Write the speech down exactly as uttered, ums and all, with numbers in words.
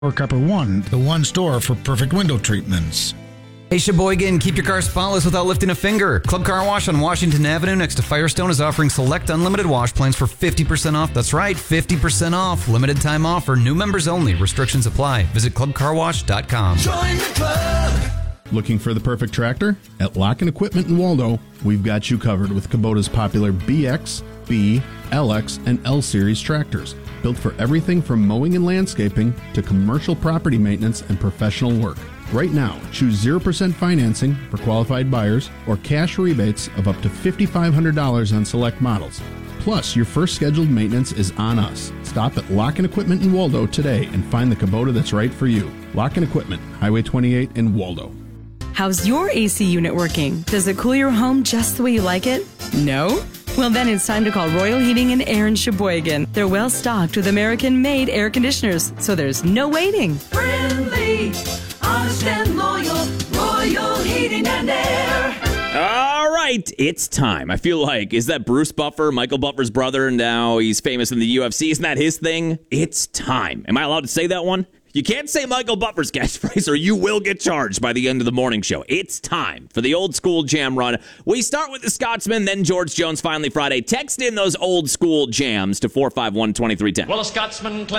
Or Copper One, the one store for perfect window treatments. Hey, Sheboygan, keep your car spotless without lifting a finger. Club Car Wash on Washington Avenue next to Firestone is offering select unlimited wash plans for fifty percent off. That's right, fifty percent off. Limited time offer. New members only. Restrictions apply. Visit club car wash dot com. Join the club. Looking for the perfect tractor? At Lock and Equipment in Waldo, we've got you covered with Kubota's popular B X, B, L X, and L Series tractors. Built for everything from mowing and landscaping to commercial property maintenance and professional work. Right now, choose zero percent financing for qualified buyers or cash rebates of up to five thousand five hundred dollars on select models. Plus, your first scheduled maintenance is on us. Stop at Lock and Equipment in Waldo today and find the Kubota that's right for you. Lock and Equipment, Highway twenty-eight in Waldo. How's your A C unit working? Does it cool your home just the way you like it? No? Well, then it's time to call Royal Heating and Air in Sheboygan. They're well stocked with American-made air conditioners, so there's no waiting. Friendly, honest and loyal, Royal Heating and Air. All right, it's time. I feel like, is that Bruce Buffer, Michael Buffer's brother, and now he's famous in the U F C? Isn't that his thing? It's time. Am I allowed to say that one? You can't say Michael Buffer's catchphrase or you will get charged by the end of the morning show. It's time for the old school jam run. We start with the Scotsman, then George Jones, finally Friday. Text in those old school jams to four five one, two three one zero. Well, a Scotsman